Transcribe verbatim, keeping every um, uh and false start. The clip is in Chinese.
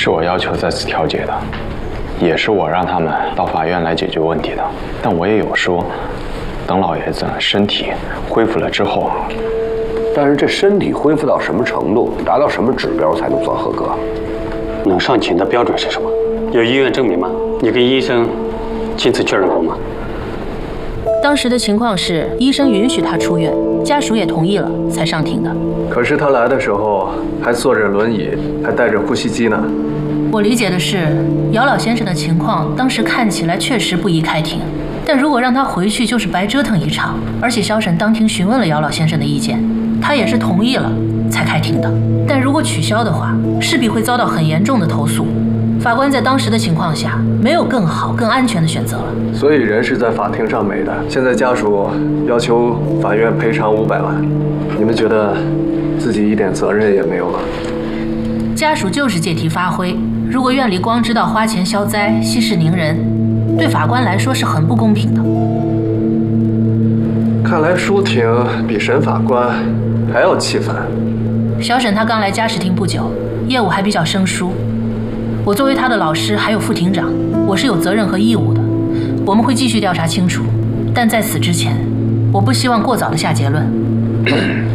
是我要求再次调解的，也是我让他们到法院来解决问题的。但我也有说，等老爷子身体恢复了之后。 但是这身体恢复到什么程度，达到什么指标才能算合格？ 能上请的标准是什么？有医院证明吗？你跟医生亲自确认过吗？ 当时的情况是，医生允许他出院，家属也同意了，才上庭的。 可是他来的时候还坐着轮椅，还带着呼吸机呢。 我理解的是，姚老先生的情况当时看起来确实不宜开庭，但如果让他回去，就是白折腾一场。而且小沈当庭询问了姚老先生的意见，他也是同意了才开庭的。但如果取消的话，势必会遭到很严重的投诉。法官在当时的情况下，没有更好、更安全的选择了。 所以人是在法庭上没的。现在家属要求法院赔偿五百万，你们觉得自己一点责任也没有吗？ 家属就是借题发挥。如果院里光知道花钱消灾、息事宁人，对法官来说是很不公平的。 看来舒婷比审法官还要气愤。 小沈他刚来家事庭不久，业务还比较生疏。我作为他的老师，还有副庭长，我是有责任和义务的。我们会继续调查清楚，但在此之前，我不希望过早的下结论。